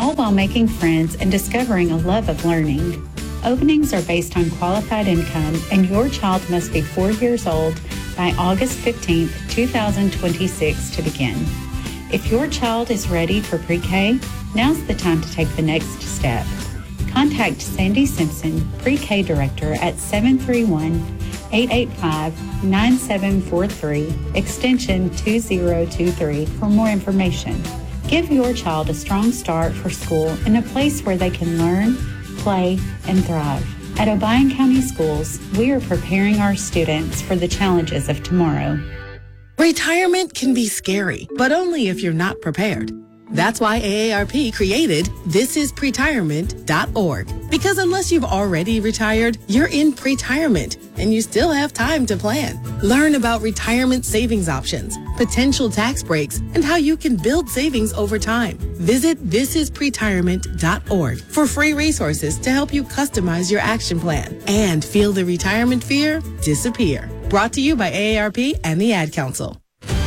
all while making friends and discovering a love of learning. Openings are based on qualified income, and your child must be 4 years old by August 15, 2026 to begin. If your child is ready for pre-K, now's the time to take the next step. Contact Sandy Simpson, Pre-K Director at 731-885-9743, extension 2023 for more information. Give your child a strong start for school in a place where they can learn, play, and thrive. At Obion County Schools, we are preparing our students for the challenges of tomorrow. Retirement can be scary, but only if you're not prepared. That's why AARP created thisispretirement.org. Because unless you've already retired, you're in pretirement and you still have time to plan. Learn about retirement savings options, potential tax breaks, and how you can build savings over time. Visit thisispretirement.org for free resources to help you customize your action plan and feel the retirement fear disappear. Brought to you by AARP and the Ad Council.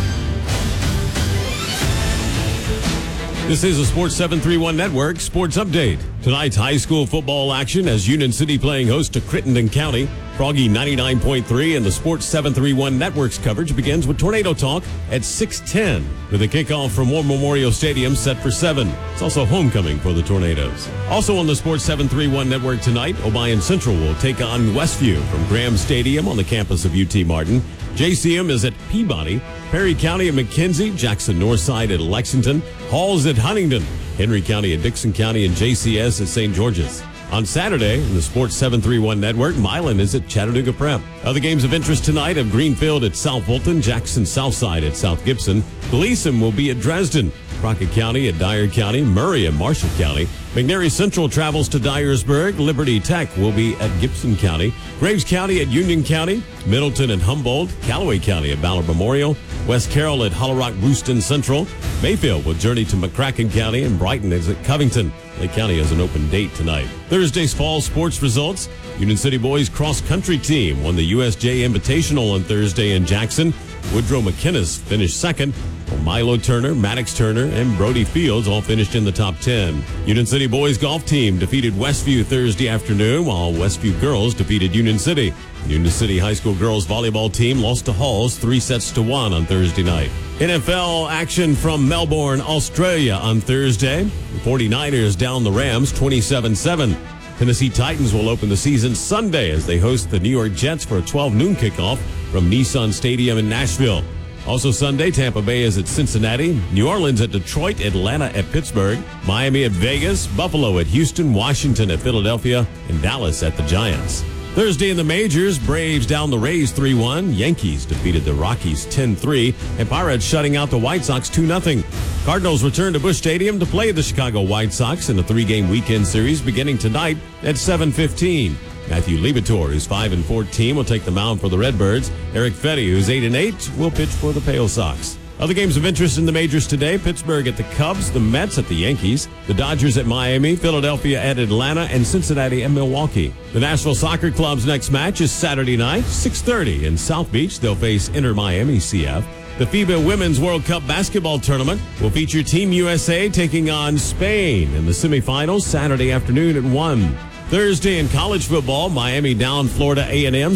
This is a Sports 731 Network Sports Update. Tonight's high school football action as Union City playing host to Crittenden County. Froggy 99.3 and the Sports 731 Network's coverage begins with Tornado Talk at 6:10 with a kickoff from War Memorial Stadium set for 7. It's also homecoming for the Tornadoes. Also on the Sports 731 Network tonight, Obion Central will take on Westview from Graham Stadium on the campus of UT Martin. JCM is at Peabody, Perry County at McKenzie, Jackson Northside at Lexington, Halls at Huntington, Henry County at Dixon County, and JCS at St. George's. On Saturday, in the Sports 731 Network, Milan is at Chattanooga Prep. Other games of interest tonight have Greenfield at South Fulton, Jackson Southside at South Gibson. Gleason will be at Dresden, Crockett County at Dyer County, Murray at Marshall County. McNary Central travels to Dyersburg. Liberty Tech will be at Gibson County. Graves County at Union County. Middleton at Humboldt. Callaway County at Ballard Memorial. West Carroll at Hollow Rock Brewston Central. Mayfield will journey to McCracken County, and Brighton is at Covington. Lake County has an open date tonight. Thursday's fall sports results. Union City boys cross-country team won the USJ Invitational on Thursday in Jackson. Woodrow McInnes finished second, while Milo Turner, Maddox Turner, and Brody Fields all finished in the top 10. Union City boys golf team defeated Westview Thursday afternoon, while Westview girls defeated Union City. Union City high school girls volleyball team lost to Halls 3-1 on Thursday night. NFL action from Melbourne, Australia on Thursday. The 49ers down the Rams 27-7. Tennessee Titans will open the season Sunday as they host the New York Jets for a 12 noon kickoff from Nissan Stadium in Nashville. Also Sunday, Tampa Bay is at Cincinnati, New Orleans at Detroit, Atlanta at Pittsburgh, Miami at Vegas, Buffalo at Houston, Washington at Philadelphia, and Dallas at the Giants. Thursday in the majors, Braves down the Rays 3-1, Yankees defeated the Rockies 10-3, and Pirates shutting out the White Sox 2-0. Cardinals return to Busch Stadium to play the Chicago White Sox in a 3-game weekend series beginning tonight at 7:15. Matthew Liberatore, who's 5-14, will take the mound for the Redbirds. Eric Fetty, who's 8-8, will pitch for the Pale Sox. Other games of interest in the majors today, Pittsburgh at the Cubs, the Mets at the Yankees, the Dodgers at Miami, Philadelphia at Atlanta, and Cincinnati at Milwaukee. The Nashville Soccer Club's next match is Saturday night, 6:30 in South Beach. They'll face Inter Miami CF. The FIBA Women's World Cup basketball tournament will feature Team USA taking on Spain in the semifinals Saturday afternoon at 1. Thursday in college football, Miami down Florida A&M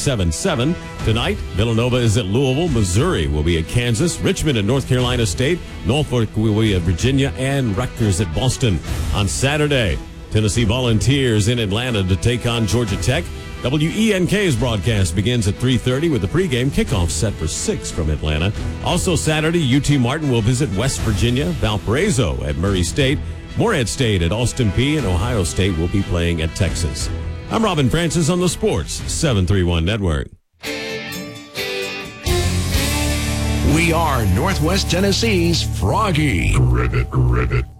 77-7. Tonight, Villanova is at Louisville. Missouri will be at Kansas. Richmond at North Carolina State. Norfolk will be at Virginia. And Rutgers at Boston. On Saturday, Tennessee Volunteers in Atlanta to take on Georgia Tech. WENK's broadcast begins at 3:30 with the pregame kickoff set for 6 from Atlanta. Also Saturday, UT Martin will visit West Virginia. Valparaiso at Murray State. Morehead State at Austin Peay, and Ohio State will be playing at Texas. I'm Robin Francis on the Sports 731 Network. We are Northwest Tennessee's Froggy. Ribbit.